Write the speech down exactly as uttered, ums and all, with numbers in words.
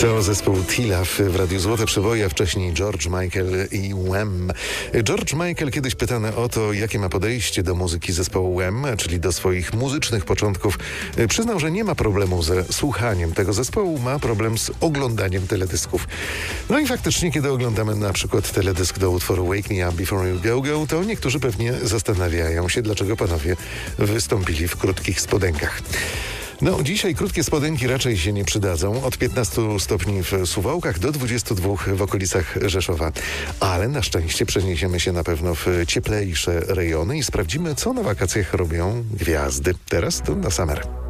To zespół Tila w Radiu Złote Przeboje, a wcześniej George Michael i Wham. George Michael kiedyś pytany o to, jakie ma podejście do muzyki zespołu Wham, czyli do swoich muzycznych początków, przyznał, że nie ma problemu ze słuchaniem tego zespołu, ma problem z oglądaniem teledysków. No i faktycznie, kiedy oglądamy na przykład teledysk do utworu Wake Me Up Before You Go Go, to niektórzy pewnie zastanawiają się, dlaczego panowie wystąpili w krótkich spodenkach. No, dzisiaj krótkie spodenki raczej się nie przydadzą. Od piętnastu stopni w Suwałkach do dwudziestu dwóch w okolicach Rzeszowa. Ale na szczęście przeniesiemy się na pewno w cieplejsze rejony i sprawdzimy, co na wakacjach robią gwiazdy. Teraz to na Summer.